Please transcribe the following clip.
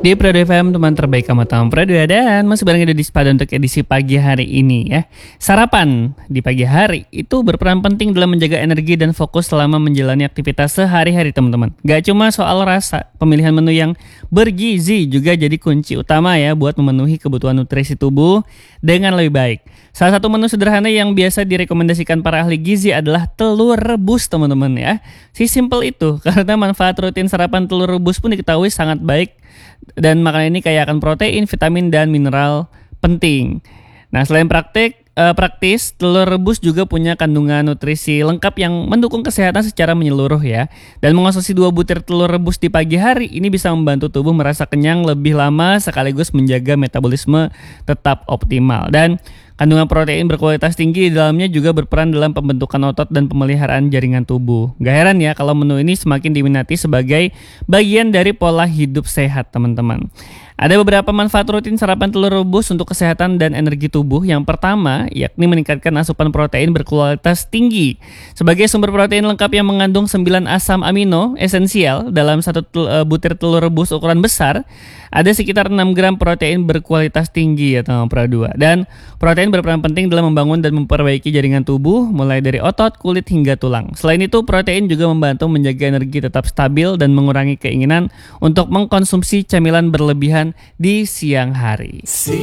Di Prado FM, teman terbaik kamu tahu Prado, dan masih bareng di Spada untuk edisi pagi hari ini ya. Sarapan di pagi hari itu berperan penting dalam menjaga energi dan fokus selama menjalani aktivitas sehari-hari teman-teman. Gak cuma soal rasa, pemilihan menu yang bergizi juga jadi kunci utama ya buat memenuhi kebutuhan nutrisi tubuh dengan lebih baik. Salah satu menu sederhana yang biasa direkomendasikan para ahli gizi adalah telur rebus teman-teman ya. Si simple itu karena manfaat rutin sarapan telur rebus pun diketahui sangat baik. Dan makanan ini kaya akan protein, vitamin, dan mineral penting. Nah, selain praktis, telur rebus juga punya kandungan nutrisi lengkap yang mendukung kesehatan secara menyeluruh ya. Dan mengonsumsi 2 butir telur rebus di pagi hari ini bisa membantu tubuh merasa kenyang lebih lama sekaligus menjaga metabolisme tetap optimal. Dan kandungan protein berkualitas tinggi di dalamnya juga berperan dalam pembentukan otot dan pemeliharaan jaringan tubuh. Gak heran ya kalau menu ini semakin diminati sebagai bagian dari pola hidup sehat teman-teman. Ada beberapa manfaat rutin sarapan telur rebus untuk kesehatan dan energi tubuh. Yang pertama, yakni meningkatkan asupan protein berkualitas tinggi. Sebagai sumber protein lengkap yang mengandung 9 asam amino esensial dalam satu butir telur rebus ukuran besar, ada sekitar 6 gram protein berkualitas tinggi ya teman Pradua. Dan protein berperan penting dalam membangun dan memperbaiki jaringan tubuh mulai dari otot, kulit hingga tulang. Selain itu, protein juga membantu menjaga energi tetap stabil dan mengurangi keinginan untuk mengkonsumsi camilan berlebihan di siang hari.